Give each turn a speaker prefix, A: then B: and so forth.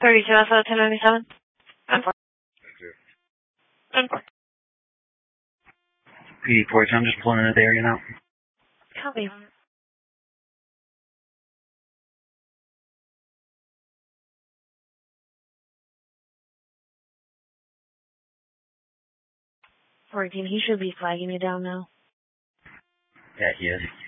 A: 32 Alpha 1097.
B: PD Porch, I'm just pulling into the area now.
A: Copy. He should be flagging you down now.
B: Yeah, he is.